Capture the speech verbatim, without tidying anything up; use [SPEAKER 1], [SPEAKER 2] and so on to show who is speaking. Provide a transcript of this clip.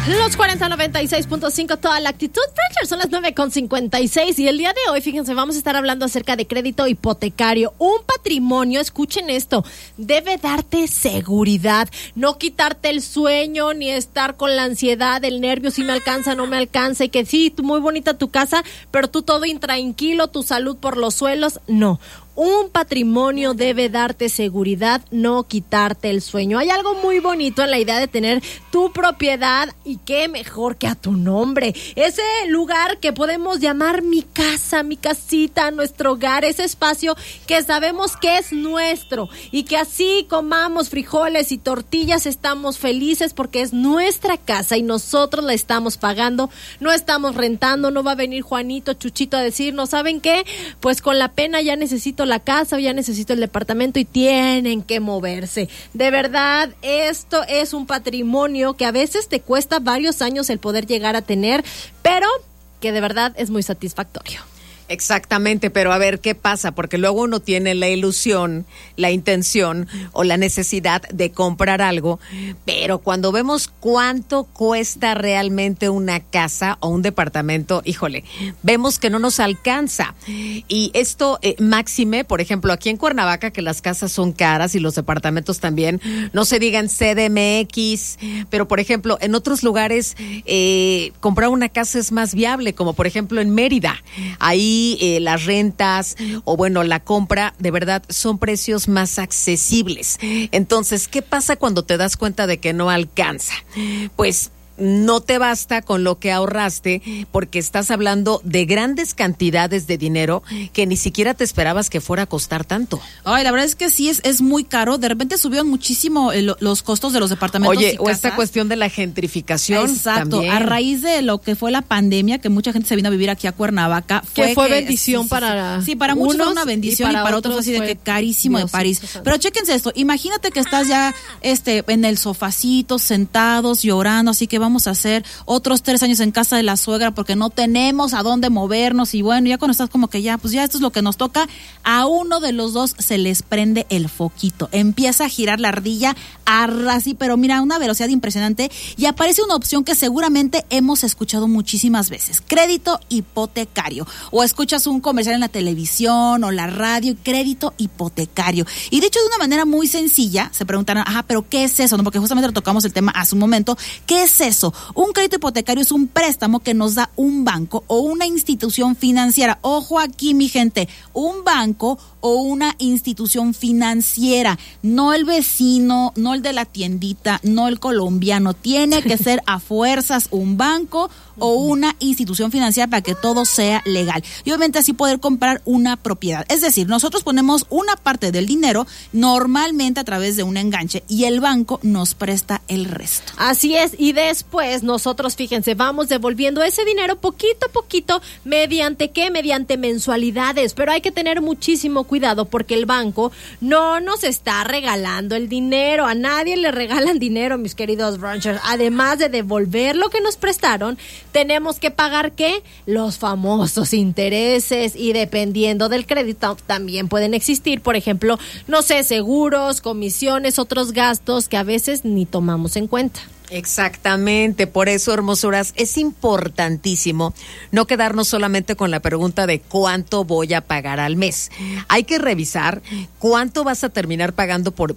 [SPEAKER 1] Los cuarenta noventa y seis punto cinco, toda la actitud. Frencher, son las nueve con cincuenta y seis y el día de hoy, fíjense, vamos a estar hablando acerca de crédito hipotecario. Un patrimonio, escuchen esto, debe darte seguridad, no quitarte el sueño ni estar con la ansiedad, el nervio, si me alcanza, no me alcanza, y que sí, muy bonita tu casa, pero tú todo intranquilo, tu salud por los suelos. No. Un patrimonio debe darte seguridad, no quitarte el sueño. Hay algo muy bonito en la idea de tener tu propiedad, y qué mejor que a tu nombre. Ese lugar que podemos llamar mi casa, mi casita, nuestro hogar, ese espacio que sabemos que es nuestro y que así comamos frijoles y tortillas estamos felices porque es nuestra casa y nosotros la estamos pagando, no estamos rentando. No va a venir Juanito, Chuchito a decirnos, ¿saben qué? Pues con la pena ya necesito la casa o ya necesito el departamento, y tienen que moverse. De verdad, esto es un patrimonio que a veces te cuesta varios años el poder llegar a tener, pero que de verdad es muy satisfactorio.
[SPEAKER 2] Exactamente, pero a ver qué pasa, porque luego uno tiene la ilusión, la intención o la necesidad de comprar algo, pero cuando vemos cuánto cuesta realmente una casa o un departamento, híjole, vemos que no nos alcanza. Y esto, eh, máxime, por ejemplo, aquí en Cuernavaca, que las casas son caras y los departamentos también, no se digan C D M X, pero por ejemplo, en otros lugares eh, comprar una casa es más viable, como por ejemplo en Mérida. Ahí Eh, las rentas o bueno, la compra, de verdad, son precios más accesibles. Entonces, ¿qué pasa cuando te das cuenta de que no alcanza? Pues no te basta con lo que ahorraste, porque estás hablando de grandes cantidades de dinero que ni siquiera te esperabas que fuera a costar tanto.
[SPEAKER 3] Ay, la verdad es que sí, es, es muy caro. De repente subieron muchísimo el, los costos de los departamentos.
[SPEAKER 2] Oye,
[SPEAKER 3] y
[SPEAKER 2] o
[SPEAKER 3] casas.
[SPEAKER 2] Esta cuestión de la gentrificación.
[SPEAKER 3] Exacto,
[SPEAKER 2] también.
[SPEAKER 3] A raíz de lo que fue la pandemia, que mucha gente se vino a vivir aquí a Cuernavaca.
[SPEAKER 1] Que
[SPEAKER 3] fue,
[SPEAKER 1] fue
[SPEAKER 3] que,
[SPEAKER 1] bendición
[SPEAKER 3] sí, sí,
[SPEAKER 1] para
[SPEAKER 3] Sí, para muchos
[SPEAKER 1] unos
[SPEAKER 3] fue una bendición y para, y para otros, otros así de que carísimo Dios, de París. Sí, pero chéquense esto, imagínate que estás ya este en el sofacito, sentados, llorando, así que vamos a hacer otros tres años en casa de la suegra porque no tenemos a dónde movernos, y bueno, ya cuando estás como que ya, pues ya esto es lo que nos toca, a uno de los dos se les prende el foquito, empieza a girar la ardilla así, pero mira, a una velocidad impresionante, y aparece una opción que seguramente hemos escuchado muchísimas veces: crédito hipotecario. O escuchas un comercial en la televisión o la radio, crédito hipotecario. Y de hecho, de una manera muy sencilla, se preguntarán, ajá, pero ¿qué es eso? No, porque justamente tocamos el tema hace un momento. ¿Qué es eso? Un crédito hipotecario es un préstamo que nos da un banco o una institución financiera. Ojo aquí, mi gente, un banco o una institución financiera, no el vecino, no el de la tiendita, no el colombiano. Tiene que ser a fuerzas un banco o una institución financiera para que todo sea legal. Y obviamente así poder comprar una propiedad. Es decir, nosotros ponemos una parte del dinero normalmente a través de un enganche y el banco nos presta el resto.
[SPEAKER 1] Así es, y después nosotros, fíjense, vamos devolviendo ese dinero poquito a poquito. ¿Mediante qué? Mediante mensualidades. Pero hay que tener muchísimo cuidado porque el banco no nos está regalando el dinero. A nadie le regalan dinero, mis queridos brunchers. Además de devolver lo que nos prestaron, tenemos que pagar, ¿qué? Los famosos intereses, y dependiendo del crédito también pueden existir, por ejemplo, no sé, seguros, comisiones, otros gastos que a veces ni tomamos en cuenta.
[SPEAKER 2] Exactamente, por eso, hermosuras, es importantísimo no quedarnos solamente con la pregunta de cuánto voy a pagar al mes. Hay que revisar cuánto vas a terminar pagando por